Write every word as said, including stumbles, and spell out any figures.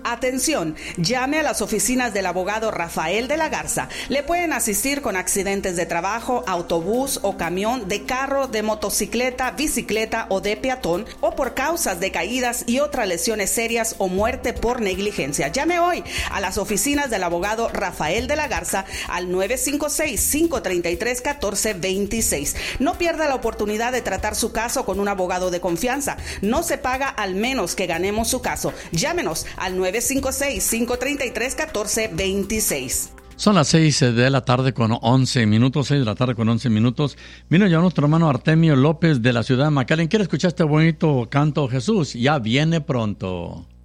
Atención, llame a las oficinas del abogado Rafael de la Garza. Le pueden asistir con accidentes de trabajo, autobús o camión, de carro, de motocicleta, bicicleta o de peatón, o por causas de caídas y otras lesiones serias o muerte por negligencia. Llame hoy a las oficinas del abogado Rafael de la Garza al nueve cinco seis, cinco tres tres, uno cuatro dos seis. No pierda la oportunidad de tratar su caso con un abogado de confianza. No se paga al menos que ganemos su caso. Llámenos al nueve cinco seis, cinco tres tres, uno cuatro dos seis. Son las seis de la tarde con once minutos, seis de la tarde con once minutos. Vino ya nuestro hermano Artemio López de la ciudad de McAllen. ¿Quiere escuchar este bonito canto? Jesús ya viene pronto.